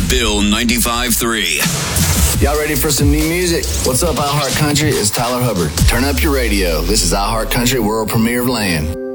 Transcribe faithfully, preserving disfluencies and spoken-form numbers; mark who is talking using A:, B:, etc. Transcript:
A: Bill ninety-five three.
B: Y'all ready for some new music? What's up, iHeart Country? It's Tyler Hubbard. Turn up your radio. This is iHeart Country, world premiere of Land.